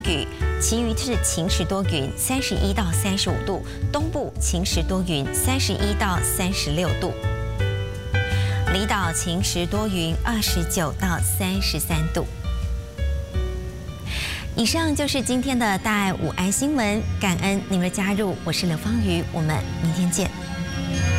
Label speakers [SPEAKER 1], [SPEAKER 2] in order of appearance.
[SPEAKER 1] 雨，其余是晴时多云，31到35度；东部晴时多云，31到36度；离岛晴时多云，29到33度。以上就是今天的大爱午安新闻，感恩您的加入，我是刘芳瑜，我们明天见。